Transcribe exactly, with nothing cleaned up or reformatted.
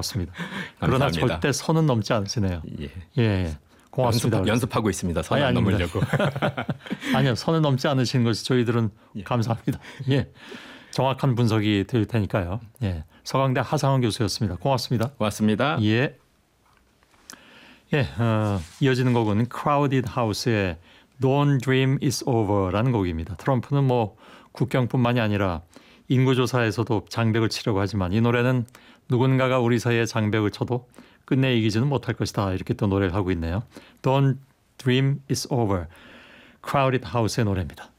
고맙습니다. 그러나 감사합니다. 절대 선은 넘지 않으시네요. 예. 예, 고맙습니다. 연습, 연습하고 있습니다. 선 아니, 안 아닙니다. 넘으려고. 아니요, 선을 넘지 않으시는 것이 저희들은 예. 감사합니다. 예, 정확한 분석이 될 테니까요. 예, 서강대 하상원 교수였습니다. 고맙습니다. 고맙습니다. 예, 예, 어, 이어지는 곡은 Crowded House의 Don't Dream It's Over라는 곡입니다. 트럼프는 뭐 국경뿐만이 아니라 인구조사에서도 장벽을 치려고 하지만 이 노래는 누군가가 우리 사이에 장벽을 쳐도 끝내 이기지는 못할 것이다. 이렇게 또 노래를 하고 있네요. Don't Dream It's Over, Crowded House의 노래입니다.